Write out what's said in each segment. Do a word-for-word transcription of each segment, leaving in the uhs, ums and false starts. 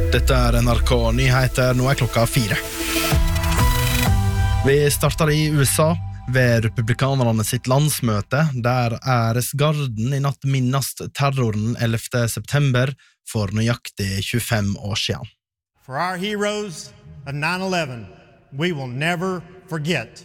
Dette er N R K Nyheter, nå er klokka fire. Vi starter i U S A ved republikanerne sitt landsmøte, der æresgarden i natt minnast terroren ellevte september for nøyaktig tjuefem år siden. For our heroes of nine eleven, we will never forget.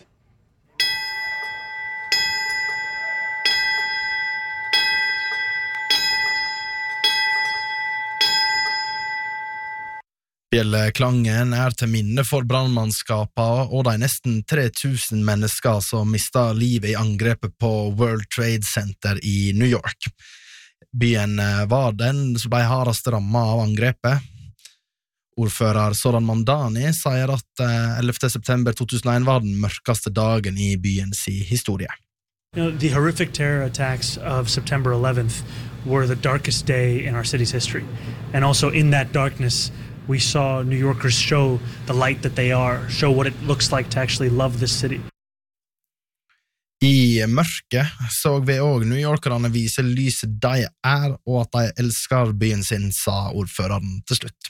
Fjellklangen er til minne for brandmannskapet og de nesten tre tusen mennesker som mistet livet i angrepet på World Trade Center i New York. Byen var den som ble hardest rammet av angrepet. Ordfører Zoran Mandani sier at ellevte september to tusen og en var den mørkeste dagen i byens historie. You know, the horrific terror attacks of September eleventh were the darkest day in our city's history. And also in that darkness, we saw New Yorkers show the light that they are, show what it looks like to actually love this city. I mørket så vi også New Yorkerne vise lyset de er, og at de elsker byen sin, sa ordføreren til slutt.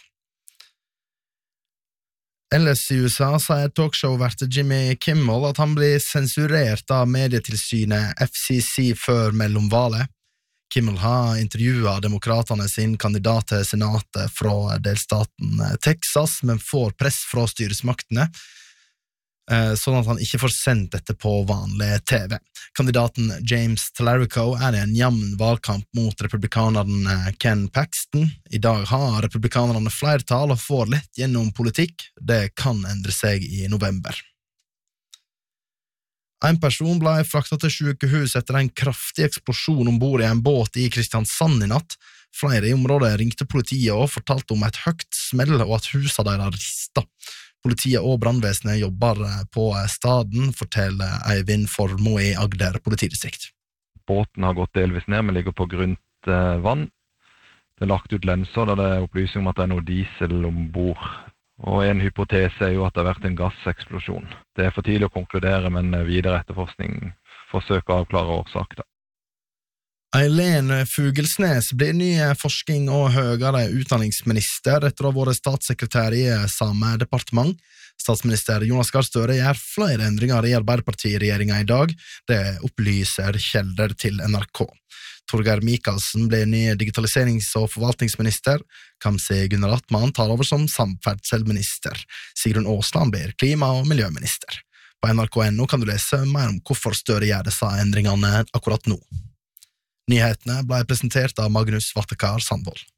Ellers i U S A sier talkshow-vert Jimmy Kimmel at han blir sensurert av medietilsynet F C C før mellomvalet. Kimmel har intervjuet demokraterne sin kandidat til senatet fra delstaten Texas, men får press fra styresmaktene, sånn at han ikke får sendt dette på vanlig T V. Kandidaten James Tallarico er i en jamn valgkamp mot republikaneren Ken Paxton. I dag har republikanerne flertall og får lett gjennom politikk. Det kan endre seg i november. En person ble fraktet til sykehus etter en kraftig eksplosjon ombord i en båt i Kristiansand i natt. Flere i området ringte politiet og fortalte om et høyt smell og at huset deres ristet. Politiet og brandvesenet jobber på staden, forteller Eivind Formoe i Agder politidistrikt. Båten har gått delvis ned, men ligger på grunt vann. Det er lagt ut lenser der det er opplysning om at det er noe diesel ombord. Og en hypotese er jo at det har vært en gasseksplosjon. Det er for tidlig å konkludere, men videre etterforskning forsøker å avklare årsak. Eileen Fugelsnes blir ny forskning- og høyere utdanningsminister etter å ha vært statssekretær i samme departement. Statsminister Jonas Gahr Støre gjør flere endringer i Arbeiderparti-regjeringen i dag. Det opplyser kjelder til N R K. Torgeir Michaelsen blir ny digitaliserings- og forvaltningsminister. Kamzy Gunnar Atman tar over som samferdselsminister. Sigrun Aasland blir klima- og miljøminister. På N R K punktum no kan du lese mer om hvorfor Støre gjør disse endringene akkurat nå. Nyhetene ble presentert av Magnus Vattekar Sandvold.